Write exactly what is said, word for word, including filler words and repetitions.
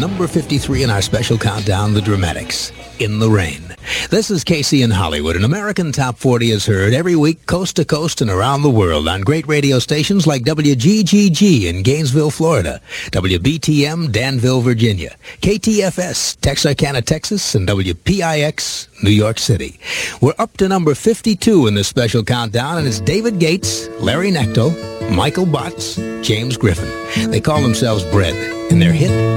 number fifty-three in our special countdown, The Dramatics, In the Rain. This is Casey in Hollywood. An American Top forty is heard every week coast to coast and around the world on great radio stations like W G G G in Gainesville, Florida, W B T M, Danville, Virginia, K T F S, Texarkana, Texas, and W P I X, New York City. We're up to number fifty-two in this special countdown, and it's David Gates, Larry Necto, Michael Botts, James Griffin. They call themselves Bread, and their hit,